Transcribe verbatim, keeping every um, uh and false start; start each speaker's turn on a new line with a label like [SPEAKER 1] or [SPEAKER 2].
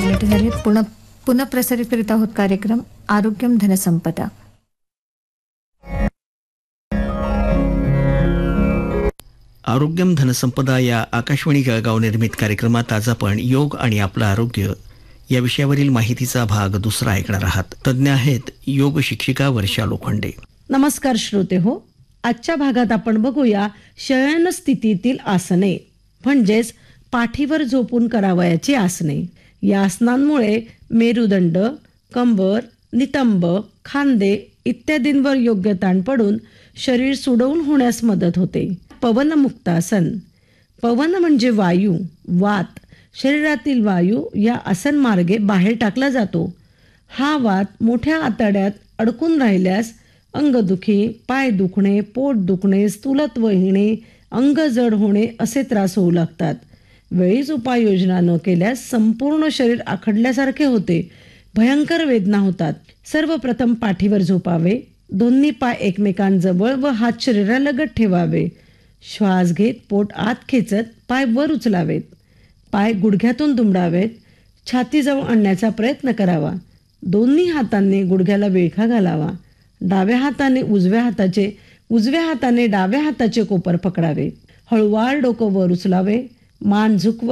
[SPEAKER 1] मिनिटे झाली. पुन्हा पुन्हा प्रसारित करीत आहोत कार्यक्रम आरोग्यम धनसंपदा.
[SPEAKER 2] आरोग्यम धनसंपदा या आकाशवाणी जळगाव निर्मित कार्यक्रमात आज आपण योग आणि आपलं आरोग्य या विषयावरील माहितीचा भाग दुसरा ऐकणार आहात. तज्ज्ञ आहेत योग शिक्षिका वर्षा लोखंडे.
[SPEAKER 3] नमस्कार श्रोते हो. आजच्या भागात आपण बघूया शयन स्थितीतील आसने, म्हणजेच पाठीवर झोपून करावयाची आसने. या आसनांमुळे मेरुदंड, कंबर, नितंब, खांदे इत्यादींवर योग्य ताण पडून शरीर सुडौल होण्यास मदत होते. पवनमुक्तासन. पवन म्हणजे वायू, वात. शरीरातील वायू या आसन मार्गे बाहेर टाकला जातो. हा वात मोठ्या आतड्यात अडकून राहिल्यास अंगदुखी, पाय दुखणे, पोट दुखणे, स्थूलत्व येणे, अंग जड होणे असे त्रास होऊ लागतात. वेळीच उपाययोजना न केल्यास संपूर्ण शरीर आखडल्यासारखे होते. भयंकर वेदना होतात. सर्वप्रथम पाठीवर झोपावे. दोन्ही पाय एकमेकांजवळ व हात शरीरालगत ठेवावे. श्वास घेत पोट आत खेचत पाय वर उचलावेत. पाय गुडघ्यातून दुमडावेत. छातीजवळ आणण्याचा प्रयत्न करावा. दोन्ही हातांनी गुडघ्याला विळखा घालावा. डाव्या हाताने उजव्या हाताचे उजव्या हाताने डाव्या हाताचे कोपर पकडावे. हळूवार डोकं वर उचलावे. मान झुकव